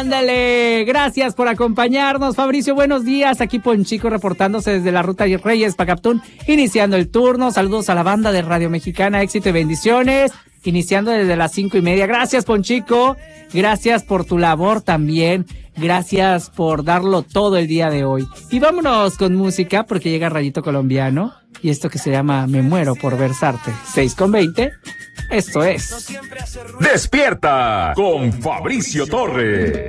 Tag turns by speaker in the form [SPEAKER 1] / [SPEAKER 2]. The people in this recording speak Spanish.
[SPEAKER 1] Ándale, gracias por acompañarnos, Fabricio, buenos días, aquí Ponchico reportándose desde la Ruta Reyes Pacaptún, iniciando el turno, saludos a la banda de Radio Mexicana, éxito y bendiciones, iniciando desde las 5:30, gracias Ponchico, gracias por tu labor también, gracias por darlo todo el día de hoy, y vámonos con música porque llega Rayito Colombiano, y esto que se llama Me Muero por Besarte, 6:20, esto es
[SPEAKER 2] Despierta con Fabricio Torres.